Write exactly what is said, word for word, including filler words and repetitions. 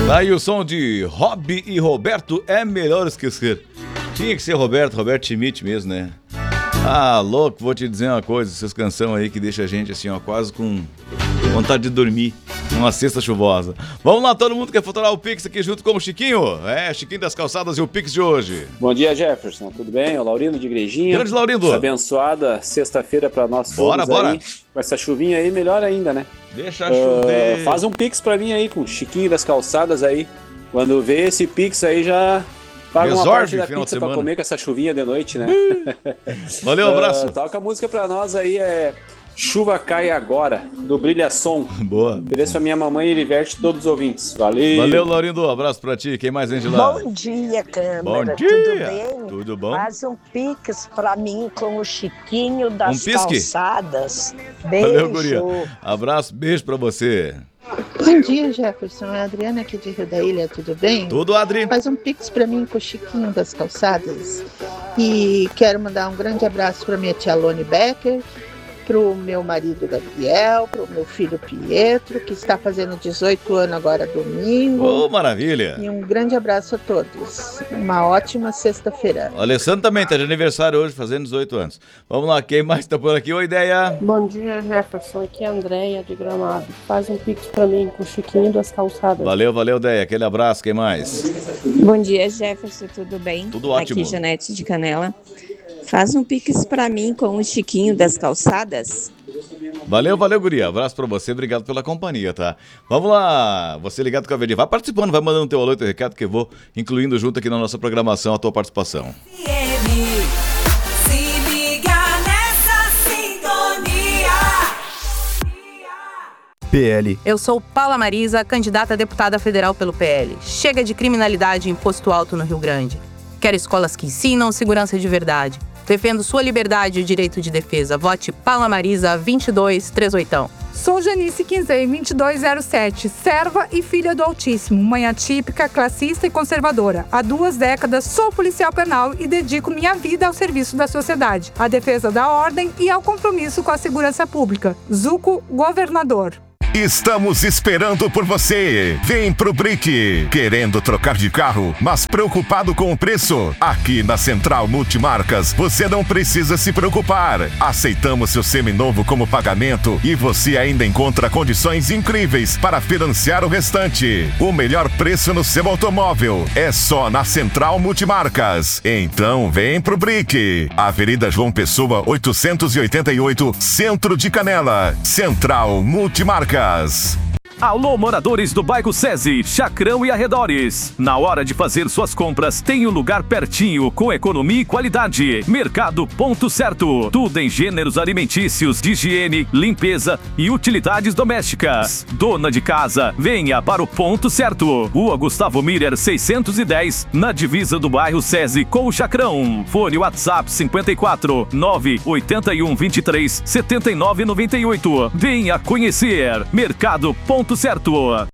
Daí o som de Rob e Roberto, É Melhor Esquecer. Tinha que ser Roberto, Roberto Schmidt mesmo, né? Ah, louco, vou te dizer uma coisa, essas canções aí que deixa a gente assim, ó, quase com vontade de dormir numa sexta chuvosa. Vamos lá, todo mundo quer faturar o Pix aqui junto com o Chiquinho? É, Chiquinho das Calçadas e o Pix de hoje. Bom dia, Jefferson, tudo bem? O Laurindo de Igrejinha. Grande Laurindo. Abençoada sexta-feira pra nós todos. Bora, bora. Aí. Com essa chuvinha aí, melhor ainda, né? Deixa chover. Uh, faz um Pix pra mim aí, com o Chiquinho das Calçadas aí. Quando vê esse Pix aí, já... Paga uma Resolve parte da final pizza de pra semana. comer com essa chuvinha de noite, né? Valeu, abraço. Uh, toca a música pra nós aí, é Chuva Cai Agora, do Brilhação. Boa. Ofereço pra minha mamãe e diverte todos os ouvintes. Valeu. Valeu, Laurindo. Abraço pra ti. Quem mais vem de lá? Bom dia, Câmara. Bom dia. Tudo bem? Tudo bom? Faz um pix pra mim com o Chiquinho das Um pisque? Calçadas. Beijo. Valeu, guria. Abraço, beijo pra você. Bom dia, Jefferson. É a Adriana aqui de Rio da Ilha, tudo bem? Tudo, Adri. Faz um pix pra mim com o Chiquinho das Calçadas. E quero mandar um grande abraço pra minha tia Lone Becker, pro meu marido Gabriel, pro meu filho Pietro, que está fazendo dezoito anos agora domingo. Ô, maravilha. E um grande abraço a todos. Uma ótima sexta-feira. O Alessandro também tá de aniversário hoje, fazendo dezoito anos. Vamos lá, quem mais tá por aqui? Oi, ideia. Bom dia, Jefferson. Aqui é a Andréia de Gramado. Faz um pix pra mim com o Chiquinho das Calçadas. Valeu, valeu, Ideia. Aquele abraço, quem mais? Bom dia, Jefferson, tudo bem? Tudo ótimo. Aqui, Janete de Canela. Faz um pix pra mim com o Chiquinho das Calçadas. Valeu, valeu, guria. Abraço pra você, obrigado pela companhia, tá? Vamos lá, você ligado com a Verdinha. Vai participando, vai mandando teu alô e teu recado que eu vou incluindo junto aqui na nossa programação a tua participação. Se liga nessa sintonia. P L. Eu sou Paula Marisa, candidata a deputada federal pelo P L. Chega de criminalidade e imposto alto no Rio Grande. Quero escolas que ensinam segurança de verdade. Defendo sua liberdade e o direito de defesa. Vote Paula Marisa vinte e dois trinta e oito. Sou Janice Quinzei, vinte e dois zero sete, serva e filha do Altíssimo, mãe atípica, classista e conservadora. Há duas décadas sou policial penal e dedico minha vida ao serviço da sociedade, à defesa da ordem e ao compromisso com a segurança pública. Zuco, governador. Estamos esperando por você. Vem pro Brick. Querendo trocar de carro, mas preocupado com o preço? Aqui na Central Multimarcas, você não precisa se preocupar. Aceitamos seu seminovo como pagamento e você ainda encontra condições incríveis para financiar o restante. O melhor preço no seu automóvel é só na Central Multimarcas. Então vem pro Brick. Avenida João Pessoa, oitocentos e oitenta e oito, Centro de Canela. Central Multimarcas. Alô, moradores do bairro SESI, Chacrão e arredores. Na hora de fazer suas compras, tem um lugar pertinho, com economia e qualidade. Mercado Ponto Certo. Tudo em gêneros alimentícios, de higiene, limpeza e utilidades domésticas. Dona de casa, venha para o Ponto Certo. Rua Gustavo Miller, seiscentos e dez, na divisa do bairro SESI com o Chacrão. Fone WhatsApp cinquenta e quatro, nove oito um, vinte e três, setenta e nove, noventa e oito. Venha conhecer. Mercado Ponto Certo.